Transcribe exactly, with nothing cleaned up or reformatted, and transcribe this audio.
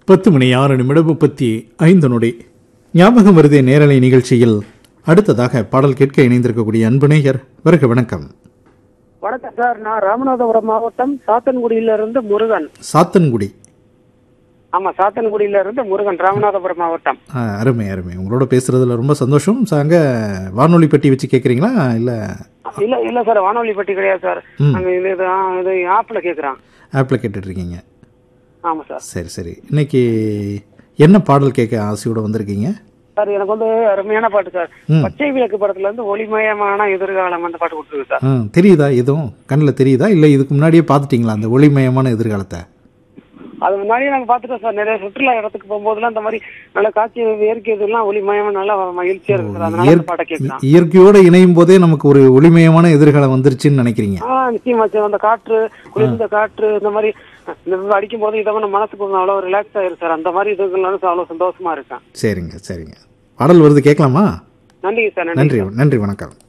பத்து மணி ஆறு நிமிடம் முப்பத்தி ஐந்து நொடி. ஞாபகம் வருதே நேரலை நிகழ்ச்சியில் அடுத்ததாக பாடல் கேட்க இணைந்திருக்கக்கூடிய அன்பு நேயர் வருக. வணக்கம். வணக்கம் சார், நான் ராமநாதபுரம் மாவட்டம் சாத்தன்குடியில இருந்து முருகன். சாத்தன்குடி? ஆமா, சாத்தன்குடியில இருந்து முருகன், ராமநாதபுரம் மாவட்டம். அருமை அருமை. உங்களோட பேசுறதுல ரொம்ப சந்தோஷம். அங்க வானொலி பெட்டி வச்சு கேக்குறீங்களா? இல்ல இல்ல இல்ல சார், வானொலி பெட்டி கிடையாது சார். அங்க இது இது ஆப்ல கேக்குறான். ஆப்ல கேட்டுட்டு இருக்கீங்க? ஆமா சார். சரி சரி. இன்னைக்கு என்ன பாடல் கேட்க ஆசையோட வந்திருக்கீங்க சார்? எனக்கு வந்து அருமையான பாட்டு சார். பச்சை விளக்கு படத்துல இருந்து ஒளிமயமான எதிர்காலம் அந்த பாட்டு கொடுத்துருக்கு சார். தெரியுதா? எதுவும் கண்ணில் தெரியுதா? இல்ல இதுக்கு முன்னாடியே பாத்துட்டீங்களா அந்த ஒளிமயமான எதிர்காலத்தை? அது முன்னாடியே நாங்க பாத்துட்டோம் சார். நிறைய சுற்றுலா இடத்துக்கு போகும்போதுலாம் இந்த மாதிரி நல்ல காட்சி இயற்கை இதெல்லாம் ஒளிமயமா நல்லா மகிழ்ச்சியா இருக்கு. அதனால அந்த பாட்டை கேட்கலாம். இயற்கையோட இணையும் போதே நமக்கு ஒரு ஒளிமயமான எதிர்காலம் வந்துருச்சுன்னு நினைக்கிறீங்க? ஆஹ் நிச்சயமா சார். அந்த காற்று, குளிர்ந்த காற்று இந்த மாதிரி அடிக்கும் போது இதை மனசுக்கு அவ்வளவு ரிலாக்ஸ் ஆயிரும் சார். அந்த மாதிரி இதுகள்லாம் அவ்வளவு சந்தோஷமா இருக்கேன். சரிங்க சரிங்க. பாடல் வருது, கேட்கலாமா? நன்றி சார். நன்றி நன்றி, வணக்கம்.